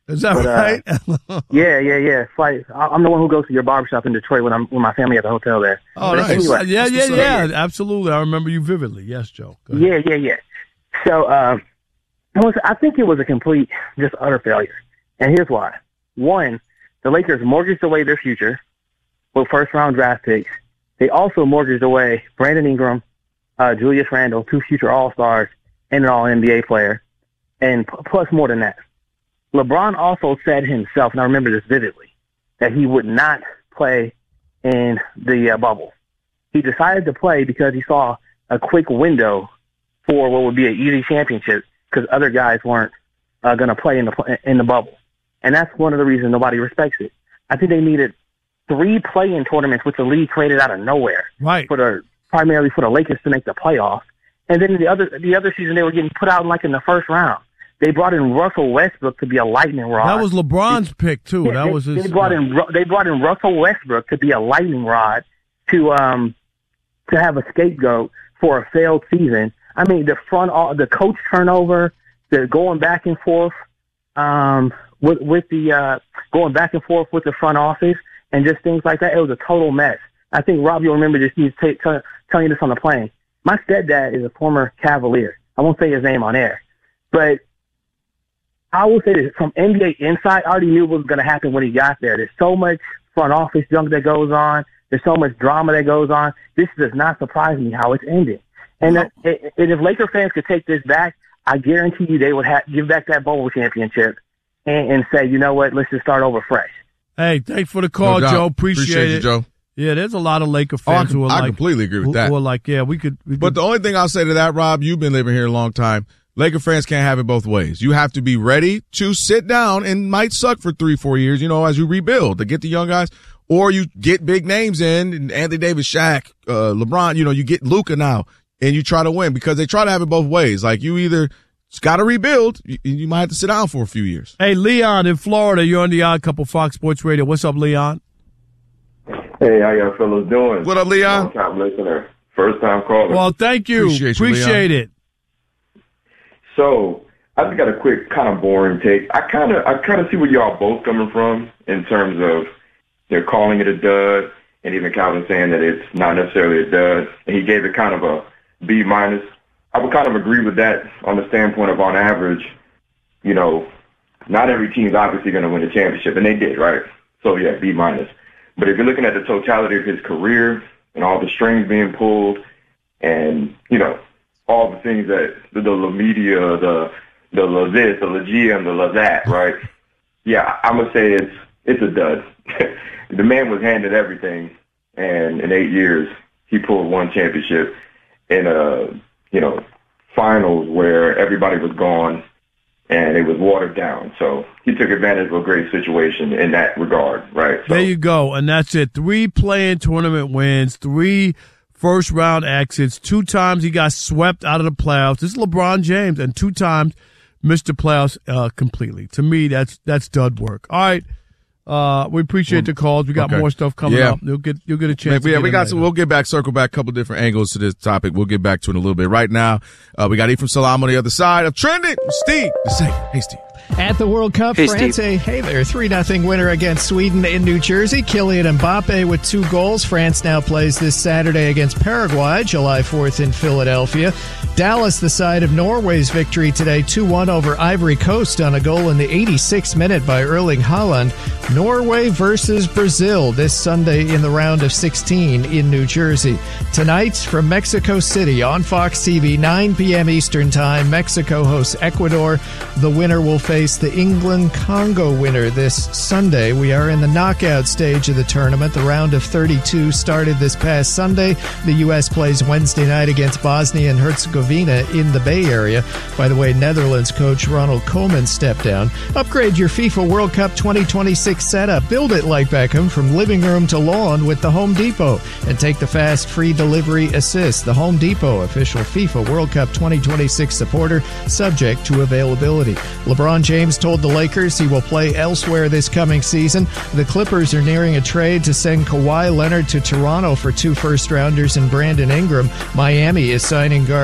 Is that right? Yeah. It's like, I'm the one who goes to your barbershop in Detroit when my family at the hotel there. Oh, nice. Anyway, yeah. Absolutely. I remember you vividly. Yes, Joe. Yeah. So I think it was a complete, just utter failure. And here's why. One, the Lakers mortgaged away their future with first-round draft picks. They also mortgaged away Brandon Ingram, Julius Randle, 2 future All-Stars, and an All-NBA player, and plus more than that. LeBron also said himself, and I remember this vividly, that he would not play in the bubble. He decided to play because he saw a quick window for what would be an easy championship because other guys weren't going to play in the bubble. And that's one of the reasons nobody respects it. I think they needed 3 play-in tournaments, which the league created out of nowhere, right? Primarily for the Lakers to make the playoffs. And then the other season, they were getting put out in the first round. They brought in Russell Westbrook to be a lightning rod. That was LeBron's pick too. Yeah, that was his. They brought in Russell Westbrook to be a lightning rod to have a scapegoat for a failed season. I mean, the coach turnover, the going back and forth with the front office, and just things like that. It was a total mess. I think Rob, you'll remember this. He's telling you this on the plane. My stepdad is a former Cavalier. I won't say his name on air, but I will say this, from NBA Inside, I already knew what was going to happen when he got there. There's so much front office junk that goes on. There's so much drama that goes on. This does not surprise me how it's ending. And if Laker fans could take this back, I guarantee you they would give back that bowl championship and say, you know what, let's just start over fresh. Hey, thanks for the call, Joe. Appreciate it. You, Joe. Yeah, there's a lot of Laker fans who are I completely agree with that. Who are like, yeah, we could. But the only thing I'll say to that, Rob, you've been living here a long time. Laker fans can't have it both ways. You have to be ready to sit down and might suck for 3-4 years, as you rebuild to get the young guys, or you get big names in, and Anthony Davis, Shaq, LeBron, you get Luka now, and you try to win because they try to have it both ways. Like you either got to rebuild, you might have to sit down for a few years. Hey, Leon in Florida, you're on the Odd Couple Fox Sports Radio. What's up, Leon? Hey, how y'all fellas doing? What up, Leon? Long time listener, first time caller. Well, thank you. Appreciate it. So I just got a quick, kind of boring take. I kind of see where y'all both coming from in terms of they're calling it a dud, and even Calvin saying that it's not necessarily a dud, and he gave it kind of a B-. I would kind of agree with that on the standpoint of, on average, not every team's obviously going to win a championship, and they did, right? So yeah, B-. But if you're looking at the totality of his career and all the strings being pulled, and all the things that the media, the this, the GM, the that, right? Yeah, I'm gonna say it's a dud. The man was handed everything, and in 8 years he pulled 1 championship in a finals where everybody was gone and it was watered down. So he took advantage of a great situation in that regard, right? So, there you go, and that's it. 3 play-in tournament wins, 3 first-round exits. 2 times he got swept out of the playoffs. This is LeBron James, and 2 times missed the playoffs completely. To me, that's dud work. All right, we appreciate the calls. We got more stuff coming up. You'll get a chance. We got some. We'll get back, circle back, a couple different angles to this topic. We'll get back to it in a little bit. Right now, we got Ephraim Salam on the other side of Trending. Steve, the second. Hey, Steve. At the World Cup, France, hey there, 3-0 winner against Sweden in New Jersey. Kylian Mbappe with 2 goals. France now plays this Saturday against Paraguay, July 4th in Philadelphia. Dallas, the side of Norway's victory today, 2-1 over Ivory Coast on a goal in the 86th minute by Erling Haaland. Norway versus Brazil this Sunday in the round of 16 in New Jersey. Tonight from Mexico City on Fox TV, 9 p.m. Eastern Time, Mexico hosts Ecuador. The winner will face the England-Congo winner this Sunday. We are in the knockout stage of the tournament. The round of 32 started this past Sunday. The U.S. plays Wednesday night against Bosnia and Herzegovina in the Bay Area. By the way, Netherlands coach Ronald Koeman stepped down. Upgrade your FIFA World Cup 2026 setup. Build it like Beckham from living room to lawn with the Home Depot. And take the fast free delivery assist. The Home Depot, official FIFA World Cup 2026 supporter, subject to availability. LeBron James told the Lakers he will play elsewhere this coming season. The Clippers are nearing a trade to send Kawhi Leonard to Toronto for 2 first-rounders and Brandon Ingram. Miami is signing guard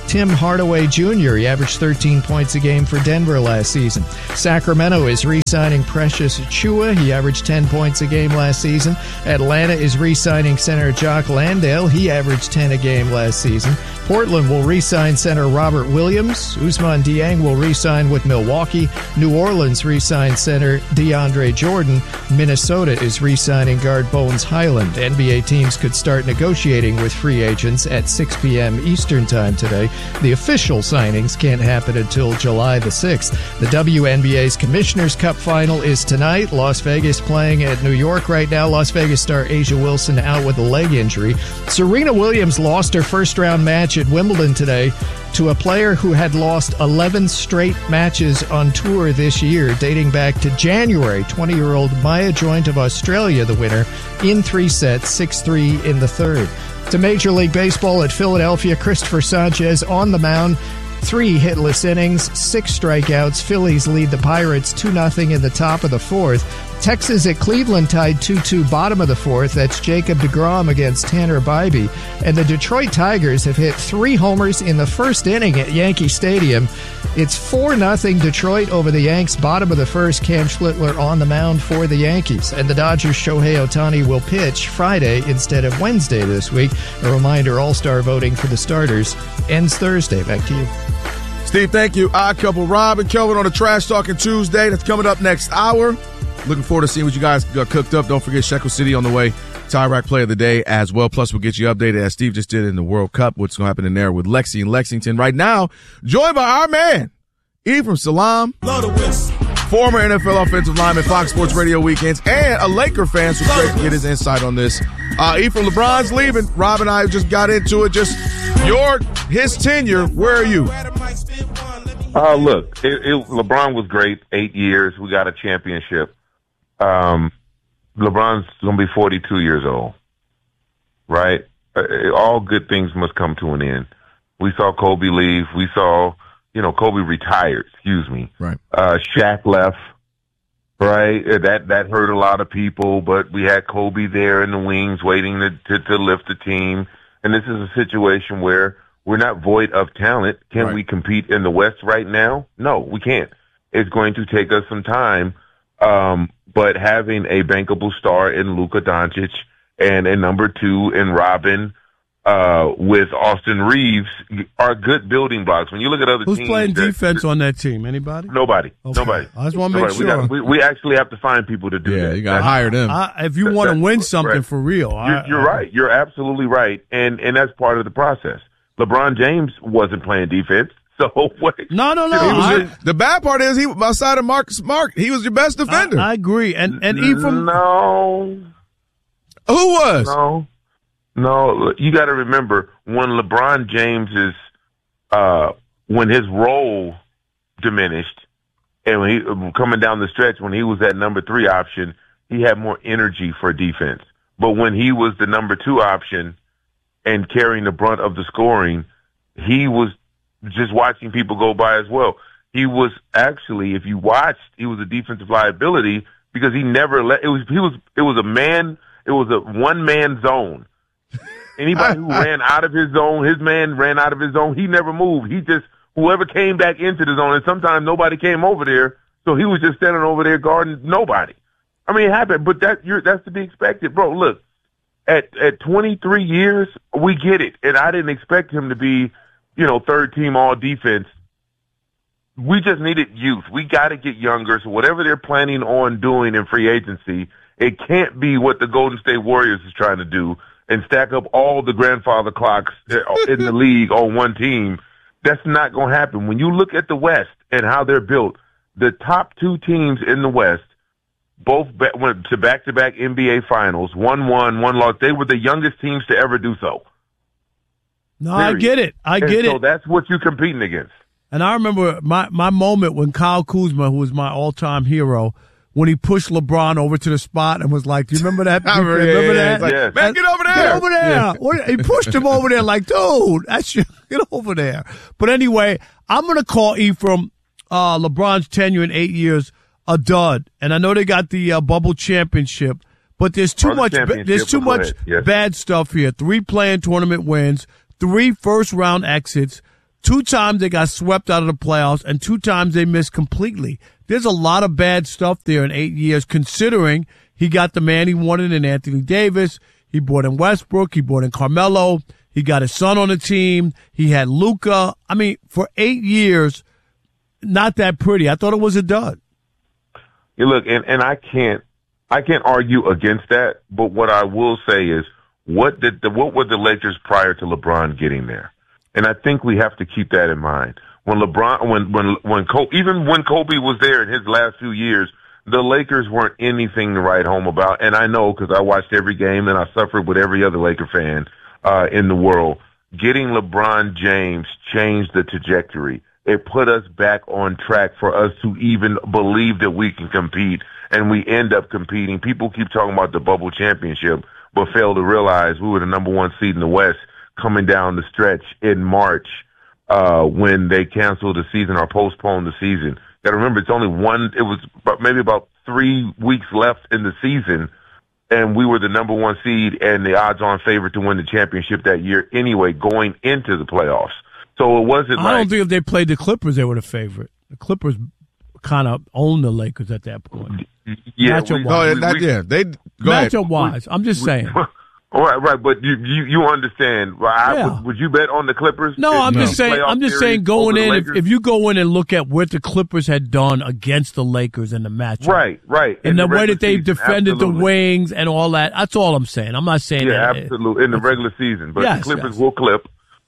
Tim Hardaway Jr. He averaged 13 points a game for Denver last season. Sacramento is re-signing Precious Achiuwa. He averaged 10 points a game last season. Atlanta is re-signing center Jock Landale. He averaged 10 a game last season. Portland will re-sign center Robert Williams. Ousmane Dieng will re-sign with Milwaukee. New Orleans re-signed center DeAndre Jordan. Minnesota is re-signing guard Bones Highland. NBA teams could start negotiating with free agents at 6 p.m. Eastern Time today. The official signings can't happen until July the 6th. The WNBA's Commissioner's Cup final is tonight. Las Vegas playing at New York right now. Las Vegas star A'ja Wilson out with a leg injury. Serena Williams lost her first-round match at Wimbledon today to a player who had lost 11 straight matches on tour this year, dating back to January. 20-year-old Maya Joint of Australia, the winner, in 3 sets, 6-3 in the third. To Major League Baseball at Philadelphia, Christopher Sanchez on the mound. 3 hitless innings, 6 strikeouts. Phillies lead the Pirates 2-0 in the top of the fourth. Texas at Cleveland tied 2-2 bottom of the fourth. That's Jacob deGrom against Tanner Bybee. And the Detroit Tigers have hit 3 homers in the first inning at Yankee Stadium. It's 4-0 Detroit over the Yanks. Bottom of the first, Cam Schlittler on the mound for the Yankees. And the Dodgers' Shohei Ohtani will pitch Friday instead of Wednesday this week. A reminder, All-Star voting for the starters ends Thursday. Back to you. Steve, thank you. Odd Couple, Rob and Kelvin on the Trash Talking Tuesday. That's coming up next hour. Looking forward to seeing what you guys got cooked up. Don't forget Shekel City on the way. Tie-Rack Play of the Day as well. Plus, we'll get you updated, as Steve just did in the World Cup, what's going to happen in there with Lexi in Lexington. Right now, joined by our man, Ephraim Salaam, former NFL offensive lineman, Fox Sports Radio Weekends, and a Laker fan, so it's great to get his insight on this. Ephraim, LeBron's leaving. Rob and I just got into it. Just his tenure, where are you? Look, LeBron was great, 8 years. We got a championship. LeBron's going to be 42 years old, right? All good things must come to an end. We saw Kobe leave. We saw, Kobe retired, Right. Shaq left, right? That hurt a lot of people, but we had Kobe there in the wings waiting to lift the team. And this is a situation where we're not void of talent. Can we compete in the West right now? No, we can't. It's going to take us some time. But having a bankable star in Luka Doncic and a number 2 in Robin, with Austin Reeves are good building blocks. When you look at other teams. Who's playing defense on that team? Anybody? Nobody. Okay. Nobody. I just want to make sure. We actually have to find people to do that. Yeah, you got to hire them. If you want to win something for real. You're right. You're absolutely right. And that's part of the process. LeBron James wasn't playing defense. So what? No. The bad part is outside of Marcus Smart, he was your best defender. I agree. And Ephraim. No. Who was? No. You got to remember when LeBron James when his role diminished, and when he coming down the stretch when he was that number 3 option, he had more energy for defense. But when he was the number 2 option and carrying the brunt of the scoring, he was just watching people go by as well. He was actually, if you watched, he was a defensive liability because he never it was a one-man zone. Anybody who ran out of his zone, his man ran out of his zone, he never moved. Whoever came back into the zone, and sometimes nobody came over there, so he was just standing over there guarding nobody. I mean, it happened, but that's to be expected. Bro, look, at 23 years, we get it, and I didn't expect him to be, third team all defense. We just needed youth. We got to get younger. So whatever they're planning on doing in free agency, it can't be what the Golden State Warriors is trying to do and stack up all the grandfather clocks in the league on one team. That's not going to happen. When you look at the West and how they're built, the top 2 teams in the West both went to back-to-back NBA Finals, one won, one lost. They were the youngest teams to ever do so. No, period. I get it. So that's what you're competing against. And I remember my moment when Kyle Kuzma, who was my all-time hero, when he pushed LeBron over to the spot and was like, do you remember that? Remember that? Like, yes. Man, get over there. Get over there. Yeah. He pushed him over there like, dude, get over there. But anyway, I'm going to call Ephraim LeBron's tenure in 8 years a dud. And I know they got the bubble championship, but there's too much bad stuff here. 3 play-in tournament wins, 3 first-round exits, 2 times they got swept out of the playoffs, and 2 times they missed completely. There's a lot of bad stuff there in 8 years, considering he got the man he wanted in Anthony Davis. He brought in Westbrook. He brought in Carmelo. He got his son on the team. He had Luka. I mean, for 8 years, not that pretty. I thought it was a dud. Yeah, look, and I can't argue against that. But what I will say is, what were the Lakers prior to LeBron getting there? And I think we have to keep that in mind. When Kobe, even when Kobe was there in his last few years, the Lakers weren't anything to write home about. And I know because I watched every game and I suffered with every other Laker fan in the world. Getting LeBron James changed the trajectory. It put us back on track for us to even believe that we can compete, and we end up competing. People keep talking about the bubble championship, but fail to realize we were the number 1 seed in the West coming down the stretch in March when they canceled the season or postponed the season. Got to remember, it's only it was maybe about 3 weeks left in the season, and we were the number 1 seed and the odds-on favorite to win the championship that year anyway, going into the playoffs. So it wasn't I don't think if they played the Clippers, they were the favorite. The Clippers kind of owned the Lakers at that point. Yeah, matchup-wise, I'm just saying. Right, but you understand. Would you bet on the Clippers? No, I'm just saying going in, if you go in and look at what the Clippers had done against the Lakers in the matchup. Right. And the way that they defended the wings and all that, that's all I'm saying. I'm not saying that. Yeah, absolutely. In the regular season. But the Clippers will clip.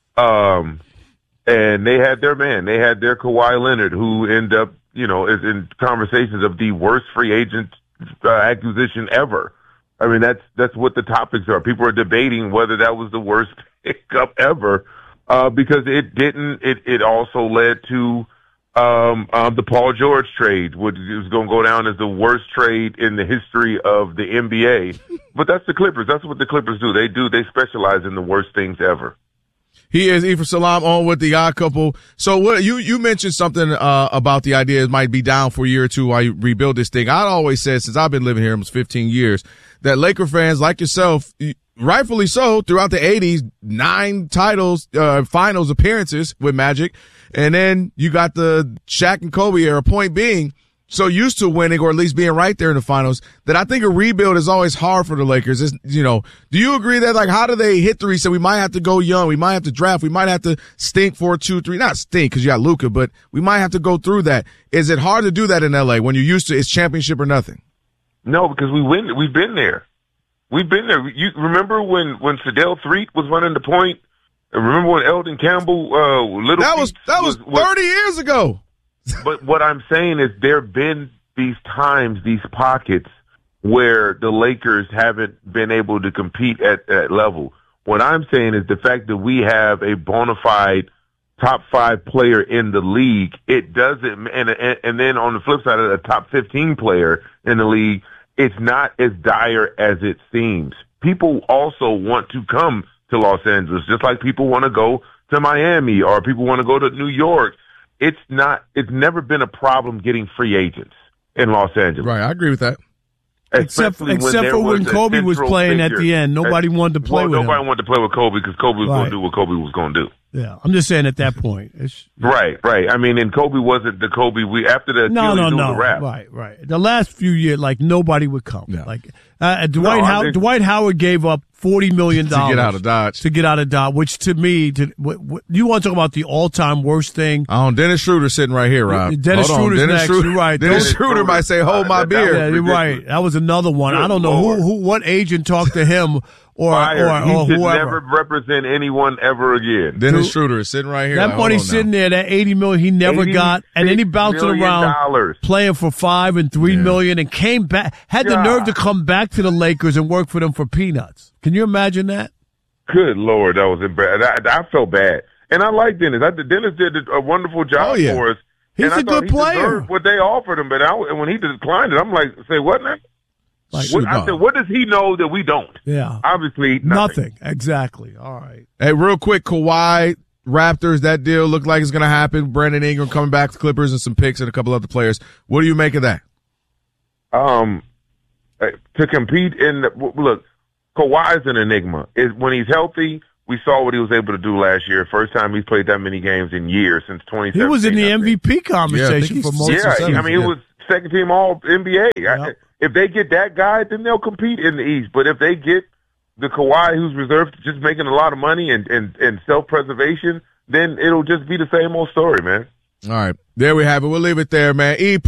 And they had their man. They had their Kawhi Leonard, who ended up, is in conversations of the worst free agent acquisition ever. I mean, that's what the topics are. People are debating whether that was the worst pickup ever, because it also led to the Paul George trade, which is going to go down as the worst trade in the history of the NBA. But that's the Clippers. That's what the Clippers do. They specialize in the worst things ever. He is Ephraim Salaam on with the Odd Couple. So what you mentioned something about the idea it might be down for a year or two while you rebuild this thing. I always said, since I've been living here almost 15 years, that Laker fans like yourself, rightfully so, throughout the 80s, 9 titles, finals appearances with Magic, and then you got the Shaq and Kobe era. Point being, so used to winning or at least being right there in the finals that I think a rebuild is always hard for the Lakers. It's, do you agree that, like, how do they hit the reset? We might have to go young. We might have to draft. We might have to stink for 2, 3, not stink because you got Luka, but we might have to go through that. Is it hard to do that in LA when you're used to it's championship or nothing? No, because we win. We've been there. We've been there. You remember when Sedell Threatt was running the point? Remember when Eldon Campbell, That was 30 years ago. But what I'm saying is there have been these times, these pockets where the Lakers haven't been able to compete at that level. What I'm saying is the fact that we have a bona fide top 5 player in the league, it doesn't, and then on the flip side of a top 15 player in the league, it's not as dire as it seems. People also want to come to Los Angeles, just like people want to go to Miami or people want to go to New York. It's never been a problem getting free agents in Los Angeles. Right, I agree with that. Except for when Kobe was playing at the end. Nobody wanted to play with him. Nobody wanted to play with Kobe because Kobe was going to do what Kobe was going to do. Yeah, I'm just saying at that point. Right. I mean, and Kobe wasn't the Kobe after the No. Rap. Right. The last few years, like, nobody would come. Yeah. Like, Dwight Howard gave up $40 million to get out of Dodge. Which to me, you want to talk about the all-time worst thing? Dennis Schroeder sitting right here, Rob. Dennis Schroeder's next. You're right. Dennis Schroeder might say, "Hold my beer." Yeah, you're right. That was another one. I don't know what agent talked to him or he should whoever. Never represent anyone ever again. Dennis Schroeder is sitting right here. That money sitting there, that $80 million he never got, and then he bounced it around playing for $5 and $3 million, and came back, had the nerve to come back to the Lakers and work for them for peanuts. Can you imagine that? Good Lord, that was embarrassing. I felt bad, and I like Dennis. Dennis did a wonderful job for us. He's a good player. What they offered him, but when he declined it, I'm like, say what now? Like, I said, what does he know that we don't? Yeah. Obviously, nothing. Exactly. All right. Hey, real quick, Kawhi, Raptors, that deal looked like it's going to happen. Brandon Ingram coming back to Clippers and some picks and a couple other players. What do you make of that? To compete look, Kawhi's an enigma. When he's healthy, we saw what he was able to do last year. First time he's played that many games in years since 2017. He was in the MVP conversation for most of the season. I mean, he was second team All NBA. Yep. If they get that guy, then they'll compete in the East. But if they get the Kawhi who's reserved to just making a lot of money and self-preservation, then it'll just be the same old story, man. All right. There we have it. We'll leave it there, man.